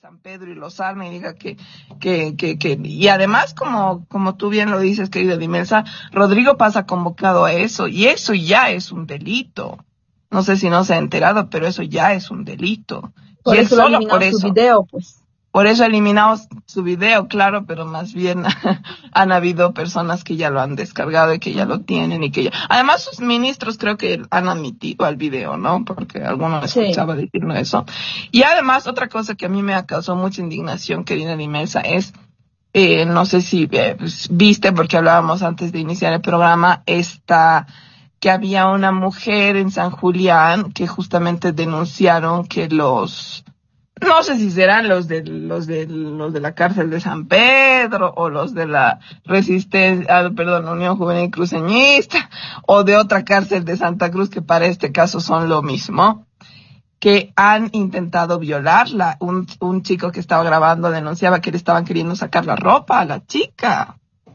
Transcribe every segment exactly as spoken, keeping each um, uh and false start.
San Pedro y los arme y diga que, que, que, que, y además, como, como tú bien lo dices, querida Dimelsa, Rodrigo pasa convocado a eso, y eso ya es un delito. No sé si no se ha enterado, pero eso ya es un delito. Por Y él eso lo ha solo eliminado por su eso. video, pues. Por eso eliminamos su video, claro, pero más bien han habido personas que ya lo han descargado y que ya lo tienen y que ya... Además, sus ministros creo que han admitido al video, ¿no? Porque alguno Sí. escuchaba decirnos eso. Y además, otra cosa que a mí me ha causado mucha indignación, querida Dimelsa, es, eh, no sé si eh, pues, viste, porque hablábamos antes de iniciar el programa, esta... que había una mujer en San Julián que justamente denunciaron que los... No sé si serán los de los de los de la cárcel de San Pedro o los de la resistencia, ah, perdón, Unión Juvenil Cruceñista o de otra cárcel de Santa Cruz que para este caso son lo mismo, que han intentado violarla. Un, un chico que estaba grabando denunciaba que le estaban queriendo sacar la ropa a la chica.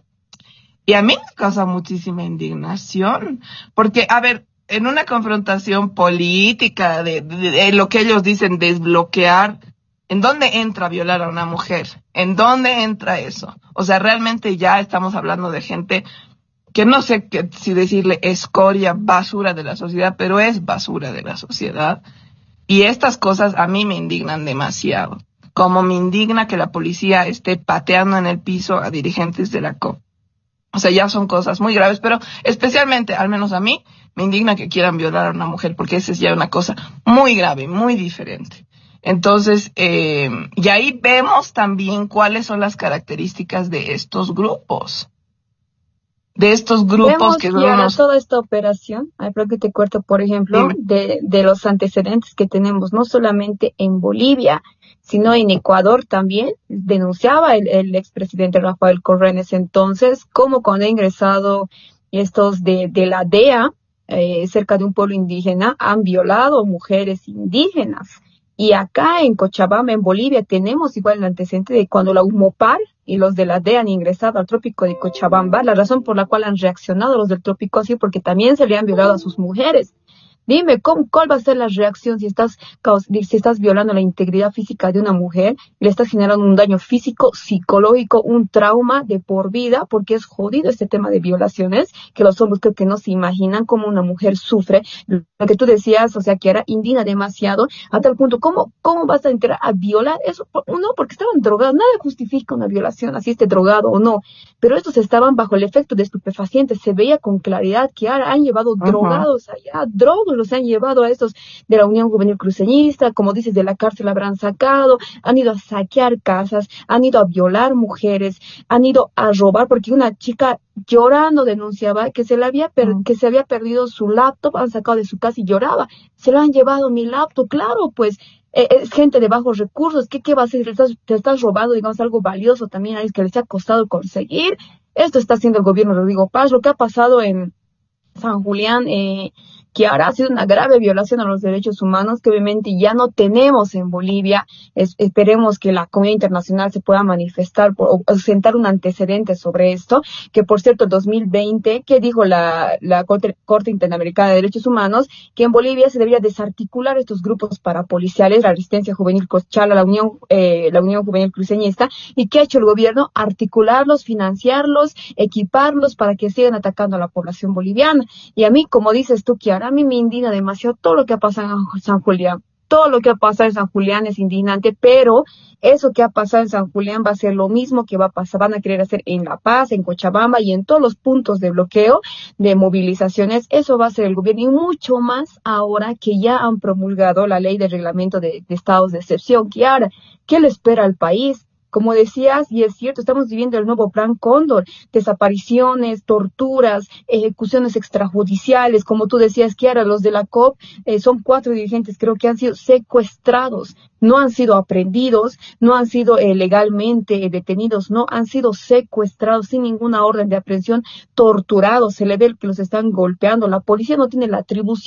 Y a mí me causa muchísima indignación, porque, a ver, en una confrontación política de, de, de lo que ellos dicen desbloquear, ¿en dónde entra violar a una mujer? ¿En dónde entra eso? O sea, realmente ya estamos hablando de gente que no sé qué, si decirle escoria, basura de la sociedad, pero es basura de la sociedad. Y estas cosas a mí me indignan demasiado. Como me indigna que la policía esté pateando en el piso a dirigentes de la C O P. O sea, ya son cosas muy graves, pero especialmente, al menos a mí, me indigna que quieran violar a una mujer, porque esa es ya una cosa muy grave, muy diferente. Entonces, eh, y ahí vemos también cuáles son las características de estos grupos. De estos grupos Vemos que que son ahora unos... toda esta operación, hay creo que te cuento, por ejemplo, Dime. de, de los antecedentes que tenemos, no solamente en Bolivia, sino en Ecuador también, denunciaba el, el expresidente Rafael Correa en ese entonces, como cuando ha ingresado estos de, de la D E A, eh, cerca de un pueblo indígena, han violado mujeres indígenas. Y acá en Cochabamba, en Bolivia, tenemos igual el antecedente de cuando la UMOPAR y los de la D E A han ingresado al trópico de Cochabamba, la razón por la cual han reaccionado los del trópico así, porque también se le han violado a sus mujeres. Dime, ¿cómo, ¿cuál va a ser la reacción si estás, si estás violando la integridad física de una mujer y le estás generando un daño físico, psicológico, un trauma de por vida? Porque es jodido este tema de violaciones, que los hombres creo que no se imaginan cómo una mujer sufre. Lo que tú decías, o sea, que era indigna demasiado, a tal punto, ¿cómo, cómo vas a entrar a violar eso? Uno, porque estaban drogados, nada justifica una violación, así esté drogado o no, pero estos estaban bajo el efecto de estupefacientes, se veía con claridad que ahora han llevado uh-huh. drogados allá, drogas los han llevado a estos de la Unión Juvenil Cruceñista, como dices, de la cárcel habrán sacado, han ido a saquear casas, han ido a violar mujeres, han ido a robar, porque una chica llorando denunciaba que se le había per- que se había perdido su laptop, han sacado de su casa y lloraba, se lo han llevado mi laptop, claro, pues eh, es gente de bajos recursos, ¿qué, qué va a hacer? Te estás, te estás robando, digamos, algo valioso también, es que les ha costado conseguir. Esto está haciendo el gobierno de Rodrigo Paz, lo que ha pasado en San Julián, eh, que ahora ha sido una grave violación a los derechos humanos que obviamente ya no tenemos en Bolivia. Es, esperemos que la comunidad internacional se pueda manifestar por, o sentar un antecedente sobre esto, que por cierto, el dos mil veinte, que dijo la, la Corte, Corte Interamericana de Derechos Humanos, que en Bolivia se debería desarticular estos grupos parapoliciales, la Resistencia Juvenil Cochala, la Unión, eh, la Unión Juvenil Cruceñista, y ¿qué ha hecho el gobierno? Articularlos, financiarlos, equiparlos para que sigan atacando a la población boliviana. Y a mí, como dices tú, Kiara, a mí me indigna demasiado todo lo que ha pasado en San Julián. Todo lo que ha pasado en San Julián es indignante, pero eso que ha pasado en San Julián va a ser lo mismo que va a pasar, van a querer hacer en La Paz, en Cochabamba y en todos los puntos de bloqueo, de movilizaciones. Eso va a ser el gobierno y mucho más ahora que ya han promulgado la ley de reglamento de, de estados de excepción. Kiara, ¿qué le espera al país? Como decías, y es cierto, estamos viviendo el nuevo plan Cóndor, desapariciones, torturas, ejecuciones extrajudiciales, como tú decías, Kiara, los de la C O P, eh, son cuatro dirigentes, creo que han sido secuestrados, no han sido aprehendidos, no han sido eh, legalmente eh, detenidos, no, han sido secuestrados sin ninguna orden de aprehensión, torturados, se le ve que los están golpeando, la policía no tiene la atribución